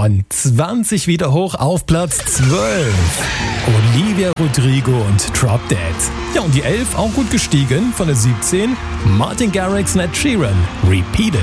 von 20 wieder hoch auf Platz 12. Olivia Rodrigo und Drop Dead. Ja, und die 11 auch gut gestiegen von der 17. Martin Garrix und Ed Sheeran. Repeat It.